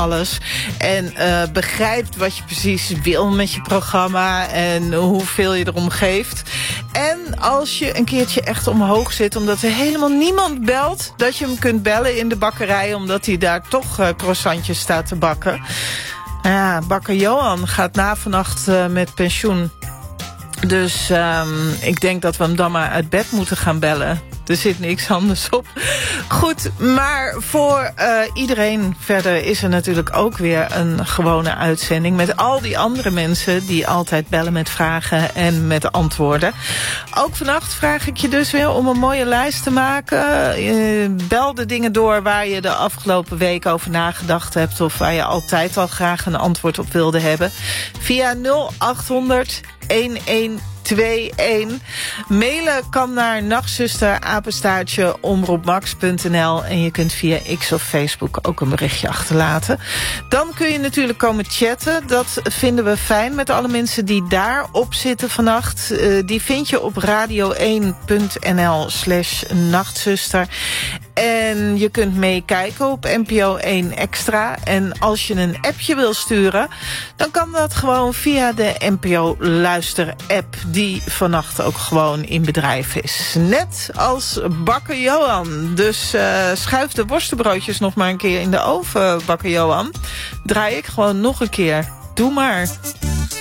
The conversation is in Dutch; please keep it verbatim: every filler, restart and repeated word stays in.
alles. En uh, begrijpt wat je precies wil met je programma en hoeveel je erom geeft. En als je een keertje echt omhoog zit, omdat er helemaal niemand belt, dat je hem kunt bellen in de bakkerij, omdat hij daar toch uh, croissantjes staat te bakken. Ja, bakker Johan gaat na vannacht uh, met pensioen. Dus um, ik denk dat we hem dan maar uit bed moeten gaan bellen. Er zit niks anders op. Goed, maar voor uh, iedereen verder is er natuurlijk ook weer een gewone uitzending met al die andere mensen die altijd bellen met vragen en met antwoorden. Ook vannacht vraag ik je dus weer om een mooie lijst te maken. Uh, bel de dingen door waar je de afgelopen week over nagedacht hebt of waar je altijd al graag een antwoord op wilde hebben. Via nul acht honderd een een twee een. Mailen kan naar nachtzuster apenstaartje omroepmax punt n l en je kunt via X of Facebook ook een berichtje achterlaten. Dan kun je natuurlijk komen chatten. Dat vinden we fijn met alle mensen die daarop zitten vannacht. Uh, die vind je op radio één punt n l slash nachtzuster. En je kunt meekijken op N P O één Extra. En als je een appje wil sturen, dan kan dat gewoon via de N P O Luister app, die vannacht ook gewoon in bedrijf is. Net als bakker Johan. Dus uh, schuif de worstenbroodjes nog maar een keer in de oven, bakker Johan. Draai ik gewoon nog een keer. Doe maar.